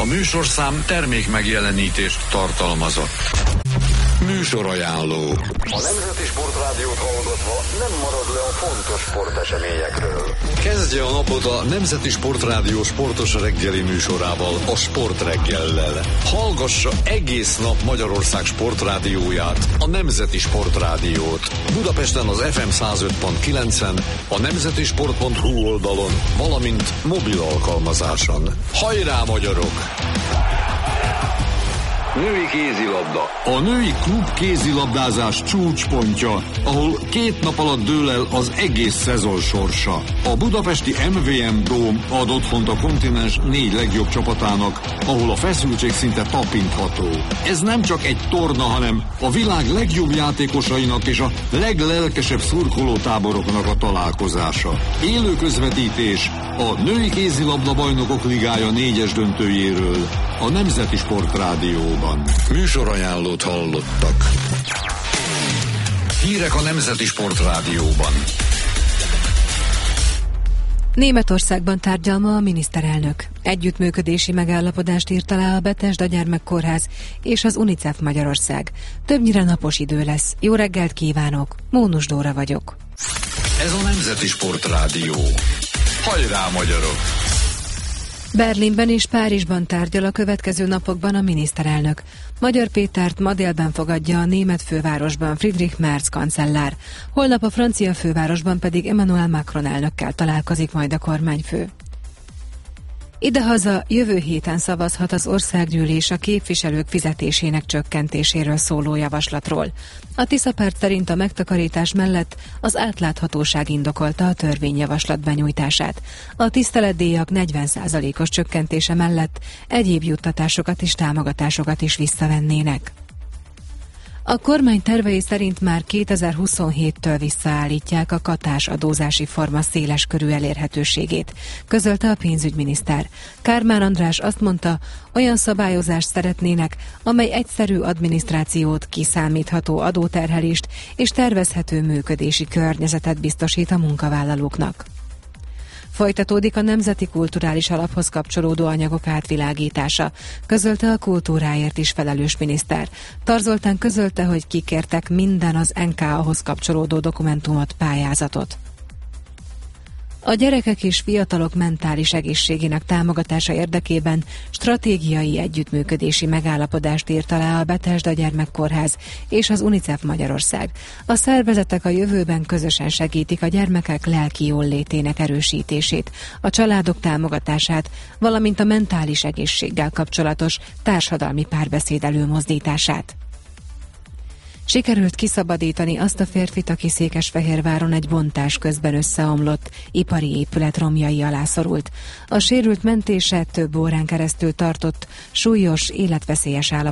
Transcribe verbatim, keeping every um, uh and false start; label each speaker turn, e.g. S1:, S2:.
S1: műsorszám termék megjelenítést tartalmazott. Műsorajánló.
S2: A Nemzeti Sportrádiót hallgatva nem marad le a fontos sporteseményekről.
S1: Kezdje a napot a Nemzeti Sportrádió sportos reggeli műsorával, a Sportreggellel. Hallgassa egész nap Magyarország sportrádióját, a Nemzeti Sportrádiót. Budapesten az ef em száz öt pont kilencen, a nemzetisport pont hu oldalon, valamint mobil alkalmazáson. Hajrá, magyarok!
S2: Női kézilabda.
S3: A női klub kézilabdázás csúcspontja, ahol két nap alatt dől el az egész szezon sorsa. A budapesti em vé em Dóm ad otthont a kontinens négy legjobb csapatának, ahol a feszültség szinte tapintható. Ez nem csak egy torna, hanem a világ legjobb játékosainak és a leglelkesebb szurkolótáboroknak a találkozása. Élő közvetítés a női kézilabda bajnokok ligája négyes döntőjéről a Nemzeti Sportrádióban.
S1: Műsorajánlót hallottak. Hírek a Nemzeti Sportrádióban.
S4: Németországban tárgyal ma a miniszterelnök. Együttműködési megállapodást írt alá a Bethesda Gyermekkórház és az UNICEF Magyarország. Többnyire napos idő lesz. Jó reggelt kívánok! Mónus Dóra vagyok.
S1: Ez a Nemzeti Sportrádió. Hajrá, magyarok!
S4: Berlinben és Párizsban tárgyal a következő napokban a miniszterelnök. Magyar Pétert ma délben fogadja a német fővárosban Friedrich Merz kancellár. Holnap a francia fővárosban pedig Emmanuel Macron elnökkel találkozik majd a kormányfő. Idehaza jövő héten szavazhat az országgyűlés a képviselők fizetésének csökkentéséről szóló javaslatról. A Tiszapárt szerint a megtakarítás mellett az átláthatóság indokolta a törvényjavaslat benyújtását. A tiszteletdíjak negyven százalékos csökkentése mellett egyéb juttatásokat és támogatásokat is visszavennének. A kormány tervei szerint már kétezer-huszonhéttől visszaállítják a katás adózási forma széles körű elérhetőségét, közölte a pénzügyminiszter. Kármán András azt mondta, olyan szabályozást szeretnének, amely egyszerű adminisztrációt, kiszámítható adóterhelést és tervezhető működési környezetet biztosít a munkavállalóknak. Folytatódik a Nemzeti Kulturális Alaphoz kapcsolódó anyagok átvilágítása, közölte a kultúráért is felelős miniszter. Tarz Zoltán közölte, hogy kikértek minden az en ká á-hoz kapcsolódó dokumentumot, pályázatot. A gyerekek és fiatalok mentális egészségének támogatása érdekében stratégiai együttműködési megállapodást írt alá a Bethesda Gyermekkórház és az UNICEF Magyarország. A szervezetek a jövőben közösen segítik a gyermekek lelki jóllétének erősítését, a családok támogatását, valamint a mentális egészséggel kapcsolatos társadalmi párbeszéd előmozdítását. Sikerült kiszabadítani azt a férfit, aki Székesfehérváron egy bontás közben összeomlott ipari épület romjai alá szorult. A sérült mentése több órán keresztül tartott, súlyos, életveszélyes állapotban